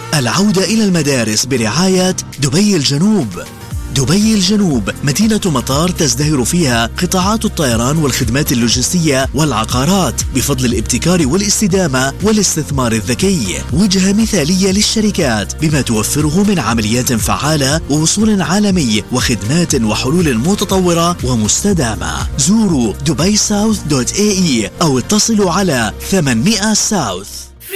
العودة إلى المدارس برعاية دبي الجنوب. دبي الجنوب مدينة مطار تزدهر فيها قطاعات الطيران والخدمات اللوجستية والعقارات بفضل الابتكار والاستدامة والاستثمار الذكي. وجهة مثالية للشركات بما توفره من عمليات فعالة ووصول عالمي وخدمات وحلول متطورة ومستدامة. زوروا dubaisouth.ae أو اتصلوا على 800 ساوث.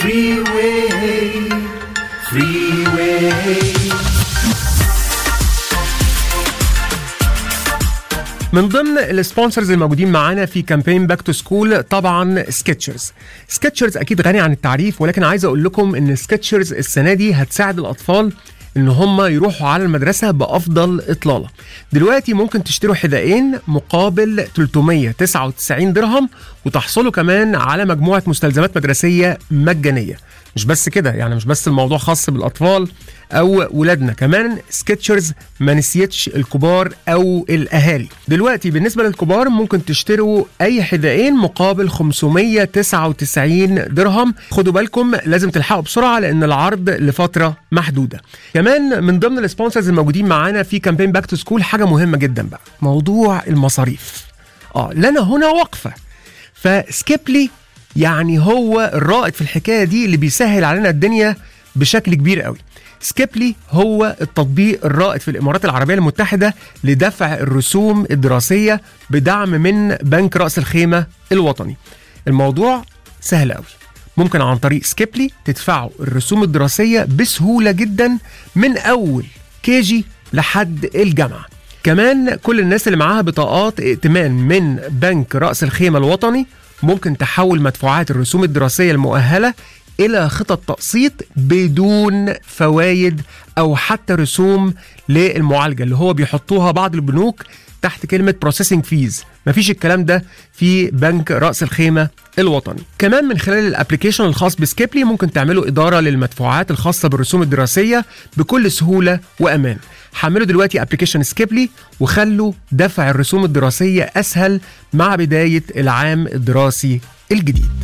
من ضمن السبونسرز الموجودين معانا في كامبين باك تو سكول طبعا سكتشرز. سكتشرز اكيد غني عن التعريف، ولكن عايز اقول لكم ان سكتشرز السنه دي هتساعد الاطفال ان هم يروحوا على المدرسه بافضل اطلاله. دلوقتي ممكن تشتروا حذائين مقابل 399 درهم وتحصلوا كمان على مجموعه مستلزمات مدرسيه مجانيه. مش بس كده، يعني مش بس الموضوع خاص بالاطفال او ولادنا، كمان سكتشرز ما نسيتش الكبار او الاهالي. دلوقتي بالنسبه للكبار ممكن تشتروا اي حذائين مقابل 599 درهم. خدوا بالكم لازم تلحقوا بسرعه لان العرض لفتره محدوده. كمان من ضمن السبونسرز الموجودين معانا في كامبين باك تو سكول حاجه مهمه جدا بقى، موضوع المصاريف. لنا هنا وقفه. فسكيبلي يعني هو الرائد في الحكايه دي اللي بيسهل علينا الدنيا بشكل كبير قوي. سكيبلي هو التطبيق الرائد في الإمارات العربية المتحدة لدفع الرسوم الدراسية بدعم من بنك رأس الخيمة الوطني. الموضوع سهل قوي، ممكن عن طريق سكيبلي تدفعوا الرسوم الدراسية بسهولة جدا من أول كيجي لحد الجامعة. كمان كل الناس اللي معاها بطاقات ائتمان من بنك رأس الخيمة الوطني ممكن تحول مدفوعات الرسوم الدراسية المؤهلة إلى خطط تقسيط بدون فوائد أو حتى رسوم للمعالجة اللي هو بيحطوها بعض البنوك تحت كلمة processing fees. مفيش الكلام ده في بنك رأس الخيمة الوطني. كمان من خلال الابليكيشن الخاص بسكيبلي ممكن تعملوا إدارة للمدفوعات الخاصة بالرسوم الدراسية بكل سهولة وأمان. حملوا دلوقتي ابليكيشن سكيبلي وخلوا دفع الرسوم الدراسية أسهل مع بداية العام الدراسي الجديد.